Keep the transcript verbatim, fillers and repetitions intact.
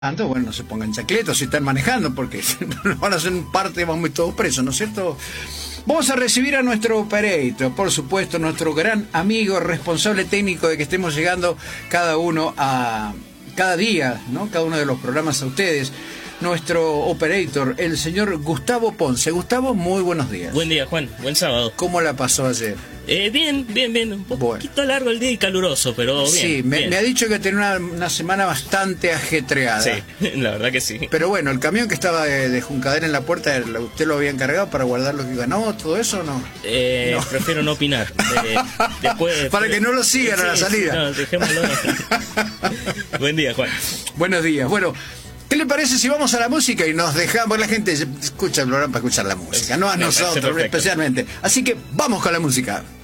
Ando, bueno, no se pongan chacletos si están manejando, porque nos van a hacer un parte, vamos a ir todos presos, ¿no es cierto? Vamos a recibir a nuestro operator, por supuesto, nuestro gran amigo, responsable técnico de que estemos llegando cada uno a cada día, ¿no? Cada uno de los programas a ustedes. Nuestro operator, el señor Gustavo Ponce. Gustavo, muy buenos días. Buen día, Juan. Buen sábado. ¿Cómo la pasó ayer? Eh, bien, bien, bien. Un poquito bueno. largo el día y caluroso, pero bien. Sí, me, bien. me ha dicho que tenía una, una semana bastante ajetreada. Sí, la verdad que sí. Pero bueno, el camión que estaba de, de Juncadera en la puerta, ¿usted lo había encargado para guardar lo que ganó, todo eso o no? Eh, no. Prefiero no opinar. Eh, después, después, para que no lo sigan sí, a la salida. Sí, no, dejémoslo. Buen día, Juan. Buenos días. Bueno, ¿qué le parece si vamos a la música y nos dejamos? La gente escucha el programa para escuchar la música, no a nosotros especialmente. Así que vamos con la música.